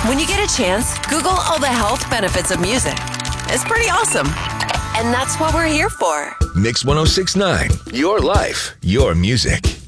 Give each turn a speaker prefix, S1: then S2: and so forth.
S1: When you get a chance, Google all the health benefits of music. It's pretty awesome. And that's what we're here for.
S2: Mix 1069, your life, your music.